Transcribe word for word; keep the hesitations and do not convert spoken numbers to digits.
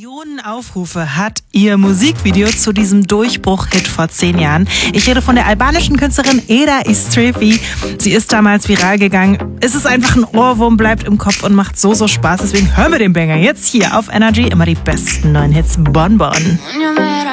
Millionen Aufrufe hat ihr Musikvideo zu diesem Durchbruch-Hit vor zehn Jahren. Ich rede von der albanischen Künstlerin Eda Istrefi. Sie ist damals viral gegangen. Es ist einfach ein Ohrwurm, bleibt im Kopf und macht so, so Spaß. Deswegen hören wir den Banger jetzt hier auf Energy. Immer die besten neuen Hits. Bon Bon.